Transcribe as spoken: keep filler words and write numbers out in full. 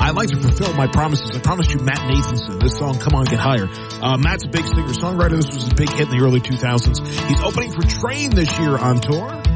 I'd like to fulfill my promises. I promised you Matt Nathanson. This song, Come On Get Higher. Uh, Matt's a big singer-songwriter. This was a big hit in the early two thousands. He's opening for Train this year on tour.